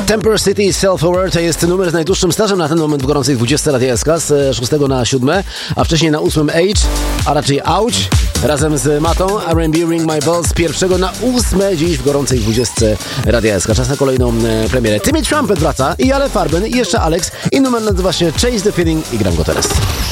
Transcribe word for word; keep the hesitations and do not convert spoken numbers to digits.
Temper City Self-Aware to jest numer z najdłuższym stażem na ten moment w gorącej dwudziestce Radia S K z szóstego na siódme, a wcześniej na ósmym Age, a raczej Ouch, razem z Matą, R and B Ring My Bell z pierwszego na ósme dziś w gorącej dwudziestce Radia S K. Czas na kolejną e, premierę. Timmy Trumpet wraca i Ale Farben i jeszcze Alex i numer nazywa się Chase the Feeling i gram go teraz.